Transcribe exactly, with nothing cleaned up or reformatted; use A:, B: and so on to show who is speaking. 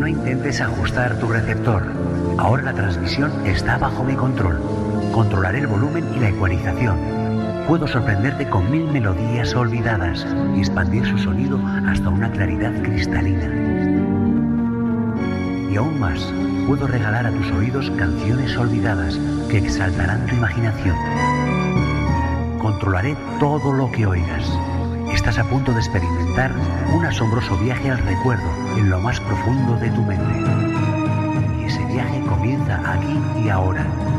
A: intentes ajustar tu receptor. Ahora la transmisión está bajo mi control. Controlaré el volumen y la ecualización. Puedo sorprenderte con mil melodías olvidadas y expandir su sonido hasta una claridad cristalina. Y aún más, puedo regalar a tus oídos canciones olvidadas que exaltarán tu imaginación. Controlaré todo lo que oigas. Estás a punto de experimentar un asombroso viaje al recuerdo en lo más profundo de tu mente. Y ese viaje comienza aquí y ahora.